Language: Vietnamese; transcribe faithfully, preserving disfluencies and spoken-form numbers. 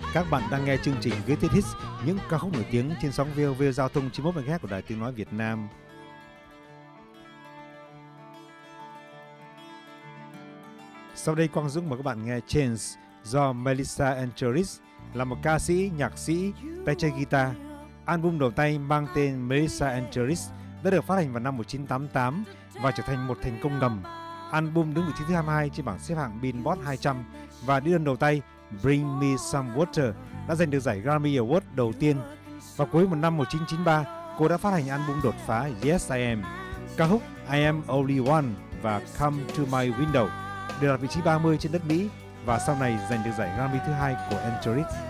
Các bạn đang nghe chương trình Greatest Hits, những ca khúc nổi tiếng trên sóng vê o vê Giao thông chín mươi mốt mê ga héc của Đài Tiếng nói Việt Nam. Sau đây Quang Dũng mời các bạn nghe Chains do Melissa Etheridge, là một ca sĩ, nhạc sĩ, tay chơi guitar. Album đầu tay mang tên Melissa Etheridge đã được phát hành vào năm một nghìn chín trăm tám mươi tám và trở thành một thành công ngầm. Album đứng vị trí thứ hai mươi hai trên bảng xếp hạng Billboard hai trăm và đĩa đơn đầu tay Bring Me Some Water đã giành được giải Grammy Award đầu tiên. Vào cuối một năm một nghìn chín trăm chín mươi ba, cô đã phát hành album đột phá Yes I Am. Ca khúc I Am Only One và Come to My Window đều đạt vị trí ba mươi trên đất Mỹ và sau này giành được giải Grammy thứ hai của Etheridge.